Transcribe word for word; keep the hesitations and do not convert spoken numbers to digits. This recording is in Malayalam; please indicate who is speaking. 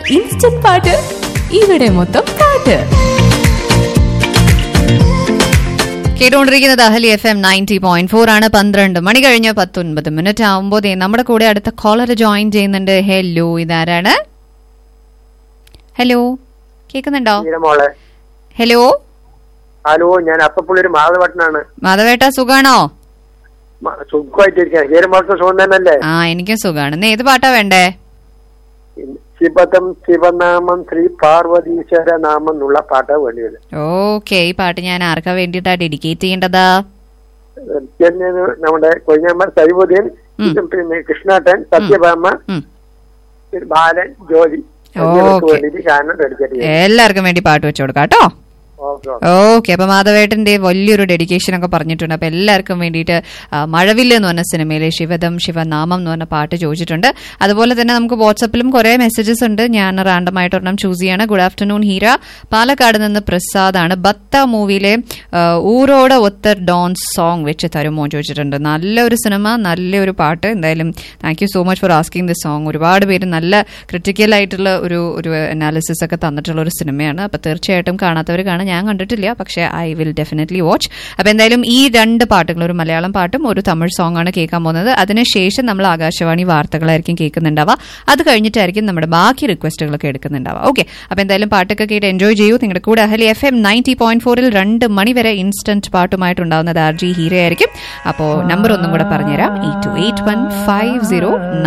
Speaker 1: ഇൻസ്റ്റന്റ് പാട്ട് ഇവിടെ മൊത്തം പാട്ട്. കേട്ടുകൊണ്ടിരിക്കുന്നത് അഹലി F M ninety point four ആണ്. പന്ത്രണ്ട് മണി കഴിഞ്ഞ് പത്തൊൻപത് മിനിറ്റ് ആവുമ്പോൾ നമ്മുടെ കൂടെ അടുത്ത കോളർ ജോയിൻ ചെയ്യുന്നുണ്ട്. ഹലോ, ഇതാരാണ്? ഹലോ, കേൾക്കുന്നുണ്ടോ? ഹലോ
Speaker 2: ഹലോ, ഞാൻ അപ്പപ്പുള്ളൊരു മാധവേട്ടനാണ്.
Speaker 1: മാധവേട്ട, സുഖാണോ?
Speaker 2: സുഖമായിട്ടിരിക്കാം. സുഖം തന്നെയല്ലേ?
Speaker 1: ആ, എനിക്കും സുഖാണ്. ഇന്ന് ഏത് പാട്ടാ വേണ്ടേ?
Speaker 2: ശിവദം ശിവനാമം ശ്രീ പാർവതീശ്വര നാമം എന്നുള്ള പാട്ടാ വേണ്ടിയത്.
Speaker 1: ഓക്കെ, ഈ പാട്ട് ഞാൻ ആർക്കാ വേണ്ടിട്ടാ ഡെഡിക്കേറ്റ് ചെയ്യേണ്ടതാ?
Speaker 2: നമ്മുടെ കൊഴിഞ്ഞാമ്പർ സൈബുദ്ദീൻ, പിന്നെ കൃഷ്ണാട്ടൻ, സത്യഭാമ, ബാലൻ, ജോലി വേണ്ടിട്ട് ഗാനം ഡെഡിക്കേറ്റ് ചെയ്യാം.
Speaker 1: എല്ലാവർക്കും വേണ്ടി പാട്ട് വെച്ചു കൊടുക്കാം കേട്ടോ. ഓക്കെ, അപ്പൊ മാധവേട്ടന്റെ വലിയൊരു ഡെഡിക്കേഷൻ ഒക്കെ പറഞ്ഞിട്ടുണ്ട്. അപ്പൊ എല്ലാവർക്കും വേണ്ടിയിട്ട് മഴവില്ല് എന്ന് പറഞ്ഞ സിനിമയിലെ ശിവദം ശിവനാമം എന്ന് പറഞ്ഞ പാട്ട് ചോദിച്ചിട്ടുണ്ട്. അതുപോലെ തന്നെ നമുക്ക് വാട്സപ്പിലും കുറെ മെസ്സേജസ് ഉണ്ട്. ഞാൻ റാൻഡം ആയിട്ട് ഒരെണ്ണം ചൂസ് ചെയ്യാണ്. ഗുഡ് ആഫ്റ്റർനൂൺ ഹീര, പാലക്കാട് നിന്ന് പ്രസാദ് ആണ്. ബത്ത മൂവിയിലെ ഊരോട് ഒത്ത ഡോൺസ് സോങ് വെച്ച് തരുമോ ചോദിച്ചിട്ടുണ്ട്. നല്ലൊരു സിനിമ, നല്ലൊരു പാട്ട്. എന്തായാലും thank you so much for asking this song. ഒരുപാട് പേര് നല്ല ക്രിട്ടിക്കൽ ആയിട്ടുള്ള ഒരു ഒരു അനാലിസിസ് ഒക്കെ തന്നിട്ടുള്ള ഒരു സിനിമയാണ്. അപ്പൊ തീർച്ചയായിട്ടും കാണാത്തവർ കാണാൻ. ഞാൻ കണ്ടിട്ടില്ല, പക്ഷെ ഐ വിൽ ഡെഫിനറ്റ്ലി വാച്ച്. അപ്പൊ എന്തായാലും ഈ രണ്ട് പാട്ടുകൾ, ഒരു മലയാളം പാട്ടും ഒരു തമിഴ് സോങ് ആണ് കേൾക്കാൻ പോകുന്നത്. അതിനുശേഷം നമ്മൾ ആകാശവാണി വാർത്തകളായിരിക്കും കേൾക്കുന്നുണ്ടാവുക. അത് കഴിഞ്ഞിട്ടായിരിക്കും നമ്മുടെ ബാക്കി റിക്വസ്റ്റുകളൊക്കെ എടുക്കുന്നുണ്ടാവുക. ഓക്കെ, അപ്പൊ എന്തായാലും പാട്ടൊക്കെ കേട്ട് എൻജോയ് ചെയ്യൂ. നിങ്ങളുടെ കൂടെ അഹലി എഫ് എം നയൻറ്റി പോയിന്റ് ഫോറിൽ രണ്ട് മണി വരെ ഇൻസ്റ്റന്റ് പാട്ടുമായിട്ടുണ്ടാവുന്നത് ആർ ജി ഹീരയായിരിക്കും. അപ്പോൾ നമ്പർ ഒന്നും കൂടെ പറഞ്ഞുതരാം: eight to eight one five zero